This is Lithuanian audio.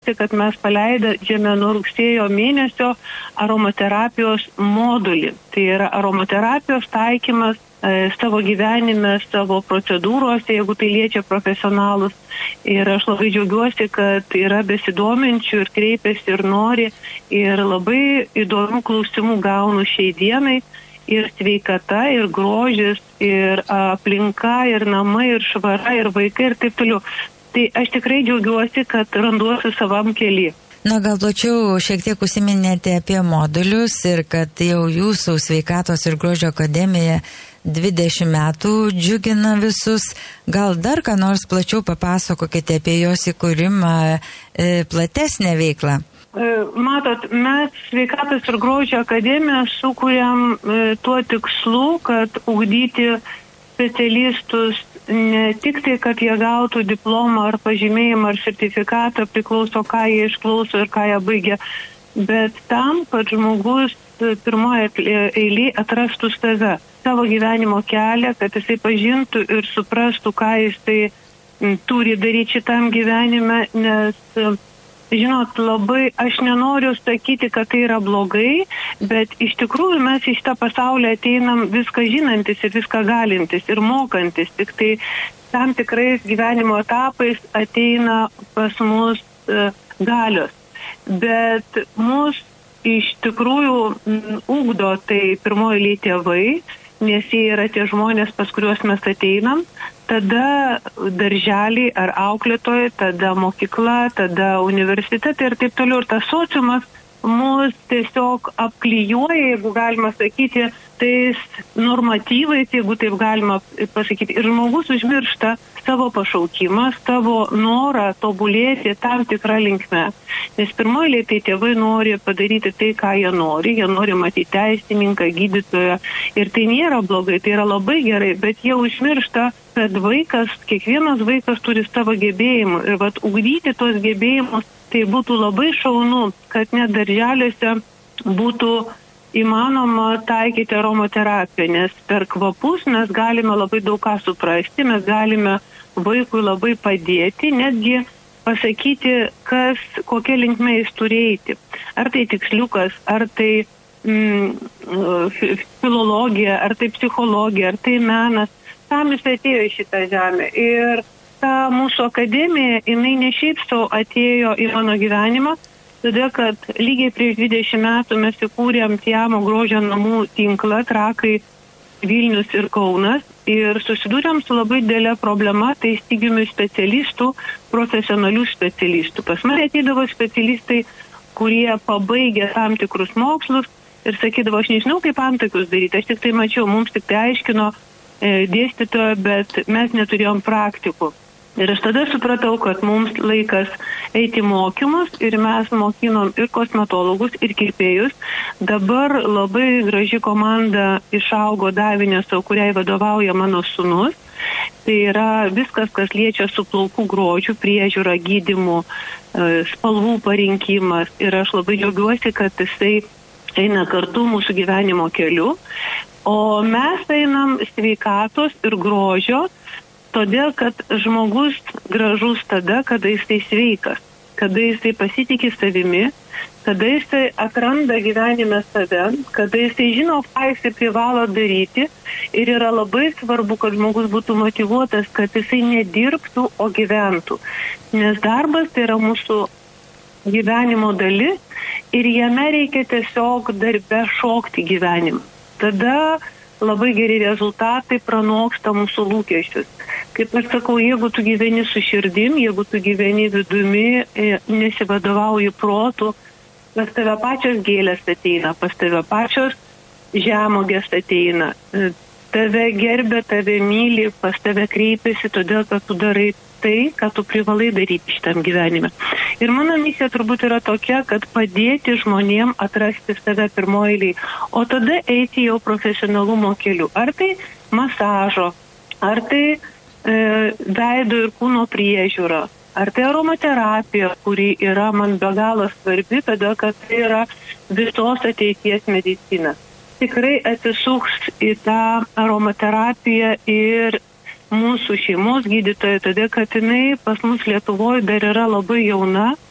kad mes paleidžiame nuo rugsėjo mėnesio aromaterapijos modulį. Tai yra aromaterapijos taikymas savo gyvenime, savo procedūrose, jeigu tai liečia profesionalus. Ir aš labai džiaugiuosi, kad yra besidominčių ir kreipiasi ir nori. Ir labai įdomių klausimų gaunu šiai dienai. Ir sveikata, ir grožis, ir aplinka, ir namai, ir švara, ir vaikai, ir taip toliau. Tai aš tikrai džiaugiuosi, kad randuosi savam kely. Na, gal plačiau šiek tiek užsiminėte apie modulius ir kad jau jūsų sveikatos ir grožio akademija 20 metų džiugina visus. Gal dar ką nors plačiau papasakokite apie jos įkūrimą, platesnę veiklą? Matot, mes sveikatos ir grožio akademiją sukūrėm tuo tikslu, kad ugdyti specialistus ne tik tai, kad jie gautų diplomą ar pažymėjimą ar sertifikatą, priklauso, ką jie išklauso ir ką jie baigia, bet tam, kad žmogus pirmoje eilėje atrastų save, savo gyvenimo kelią, kad jisai pažintų ir suprastų, ką jisai turi daryti šitam gyvenime, nes žinot, labai, aš nenoriu sakyti, kad tai yra blogai, bet iš tikrųjų mes į šitą pasaulį ateinam viską žinantis ir viską galintis ir mokantis, tik tai tam tikrais gyvenimo etapais ateina pas mus galios. Bet mus iš tikrųjų ugdo tai pirmoji eilėje tėvai, nes jie yra tie žmonės, pas kuriuos mes ateinam, tada darželiai ar auklėtojai, tada mokykla, tada universitetai ir taip toliau. Ir tas sociumas mus tiesiog apklijuoja, jeigu galima sakyti, tais normatyvais, jeigu taip galima pasakyti. Ir žmogus užmiršta savo pašaukimą, savo norą tobulėti tam tikrą linkme. Nes pirmoji tai tėvai nori padaryti tai, ką jie nori matyti teisininką, gydytoją. Ir tai nėra blogai, tai yra labai gerai, bet jie užmiršta, kad kiekvienas vaikas turi savo gebėjimų. Ir ugdyti tos gebėjimus, tai būtų labai šaunu, kad net darželiuose būtų įmanoma taikyti aromaterapiją, nes per kvapus mes galime labai daug ką suprasti, mes galime vaikui labai padėti, netgi pasakyti, kokia linkme jis turi eiti. Ar tai tiksliukas, ar tai filologija, ar tai psichologija, ar tai menas. Tam jis atėjo į šitą žemę. Ir ta mūsų akademija, jinai ne šiaip sau atėjo į mano gyvenimą, todėl kad lygiai prieš 20 metų mes įkūrėm Tiamo grožio namų tinklą Trakai, Vilnius ir Kaunas ir susidūrėm su labai didelė problema, tai stygiumi specialistų, profesionalių specialistų. Pas mane ateidavo specialistai, kurie pabaigė tam tikrus mokslus ir sakydavo, aš nežinau, kaip antakius daryti, aš tik tai mačiau, mums tik tai aiškino dėstytojo, bet mes neturėjom praktikų. Ir aš tada supratau, kad mums laikas eiti mokymus ir mes mokinom ir kosmetologus, ir kirpėjus. Dabar labai graži komanda išaugo Davinėso, kuriai vadovauja mano sūnus. Tai yra viskas, kas liečia su plaukų grožiu, priežiūra, gydymu, spalvų parinkimas. Ir aš labai džiaugiuosi, kad jisai eina kartu mūsų gyvenimo keliu. O mes einam sveikatos ir grožio, todėl, kad žmogus gražus tada, kada jisai sveikas, kada jisai pasitikė savimi, kada jisai atranda gyvenime save, kada jisai žino, ką jisai privalo daryti ir yra labai svarbu, kad žmogus būtų motyvuotas, kad jisai nedirbtų, o gyventų. Nes darbas tai yra mūsų gyvenimo dalis ir jame reikia tiesiog darbe šokti gyvenimą. Tada labai geri rezultatai pranoksta mūsų lūkesčius. Kaip aš sakau, jeigu tu gyveni su širdim, jeigu tu gyveni vidumi, nesivadovauji protu, pas tave pačios gėlės ateina, pas tave pačios žemogės ateina. Tave gerbė, tave myli, pas tave kreipiasi, todėl kad tu darai tai, ką tu privalai daryti šitam gyvenime. Ir mano misija turbūt yra tokia, kad padėti žmonėm atrasti save pirmoje eilėje, o tada eiti jau profesionalumo keliu. Ar tai masažo, ar tai veido ir kūno priežiūra, ar tai aromaterapija, kuri yra man be galo svarbi, todėl kad tai yra visos ateities medicina. Tikrai atsisuks į tą aromaterapiją ir mūsų šeimos gydytoja, todėl kad jinai pas mus Lietuvoje dar yra labai jauna